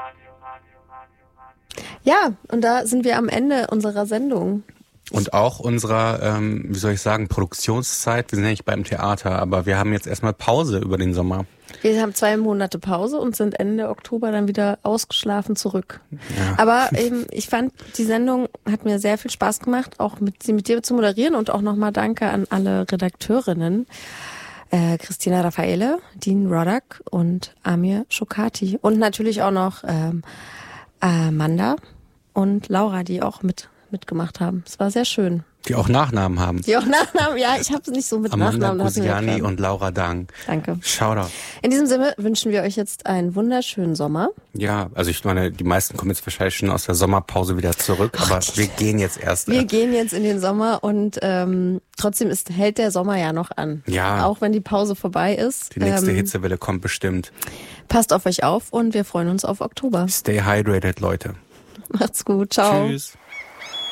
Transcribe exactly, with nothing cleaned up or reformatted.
Ja, und da sind wir am Ende unserer Sendung. Und auch unserer, ähm, wie soll ich sagen, Produktionszeit. Wir sind ja nicht beim Theater, aber wir haben jetzt erstmal Pause über den Sommer. Wir haben zwei Monate Pause und sind Ende Oktober dann wieder ausgeschlafen zurück. Ja. Aber eben, ich fand, die Sendung hat mir sehr viel Spaß gemacht, auch mit, sie mit dir zu moderieren, und auch nochmal danke an alle Redakteurinnen. Äh, Christina Raffaele, Dean Roddick und Amir Shokati. Und natürlich auch noch ähm, Amanda und Laura, die auch mit mitgemacht haben. Es war sehr schön. Die auch Nachnamen haben. Die auch Nachnamen, ja, ich habe es nicht so mit Amanda Nachnamen. Amanda Gusiani und Laura Dang. Danke. Shoutout. In diesem Sinne wünschen wir euch jetzt einen wunderschönen Sommer. Ja, also ich meine, die meisten kommen jetzt wahrscheinlich schon aus der Sommerpause wieder zurück, aber oh, wir gehen jetzt erst. Wir äh, gehen jetzt in den Sommer und ähm, trotzdem ist, hält der Sommer ja noch an. Ja. Auch wenn die Pause vorbei ist. Die nächste ähm, Hitzewelle kommt bestimmt. Passt auf euch auf und wir freuen uns auf Oktober. Stay hydrated, Leute. Macht's gut. Ciao. Tschüss.